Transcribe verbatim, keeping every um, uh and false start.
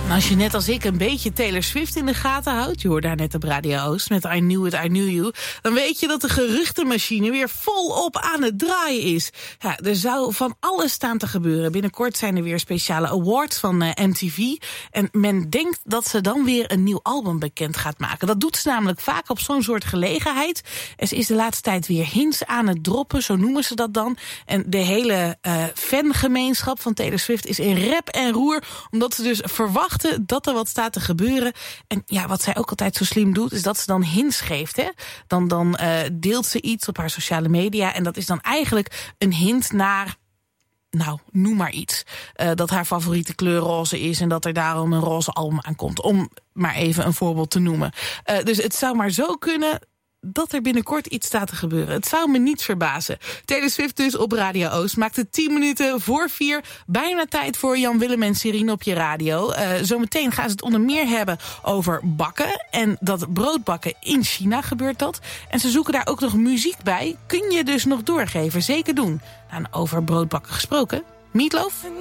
Als je net als ik een beetje Taylor Swift in de gaten houdt, je hoorde daar net op Radio Oost met I Knew It, I Knew You, dan weet je dat de geruchtenmachine weer volop aan het draaien is. Ja, er zou van alles staan te gebeuren. Binnenkort zijn er weer speciale awards van uh, M T V. En men denkt dat ze dan weer een nieuw album bekend gaat maken. Dat doet ze namelijk vaak op zo'n soort gelegenheid. En ze is de laatste tijd weer hints aan het droppen, zo noemen ze dat dan. En de hele uh, fangemeenschap van Taylor Swift is in rep en roer, omdat ze dus verwachten dat er wat staat te gebeuren. En ja, wat zij ook altijd zo slim doet, is dat ze dan hints geeft. Hè? Dan, dan uh, deelt ze iets op haar sociale media. En dat is dan eigenlijk een hint naar, nou, noem maar iets. Uh, dat haar favoriete kleur roze is en dat er daarom een roze album aankomt. Om maar even een voorbeeld te noemen. Uh, dus het zou maar zo kunnen dat er binnenkort iets staat te gebeuren. Het zou me niet verbazen. Taylor Swift dus op Radio Oost maakt het tien minuten voor vier. Bijna tijd voor Jan Willem en Serine op je radio. Uh, zometeen gaan ze het onder meer hebben over bakken. En dat broodbakken in China gebeurt dat. En ze zoeken daar ook nog muziek bij. Kun je dus nog doorgeven. Zeker doen. Nou, over broodbakken gesproken. Meatloaf?